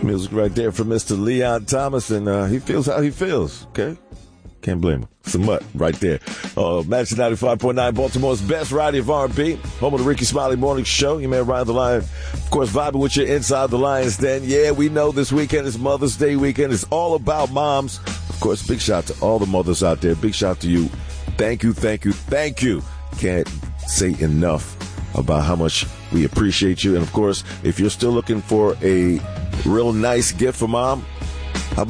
Music right there from Mr. Leon Thomas, and he feels how he feels, okay? Can't blame him. Some mutt right there. Magic 95.9, Baltimore's best variety of R&B. Home of the Ricky Smiley Morning Show. You may ride the line. Of course, vibing with you inside the Lions Den. Yeah, we know this weekend is Mother's Day weekend. It's all about moms. Of course, big shout to all the mothers out there. Big shout to you. Thank you, thank you, thank you. Can't say enough about how much we appreciate you. And, of course, if you're still looking for a real nice gift for mom,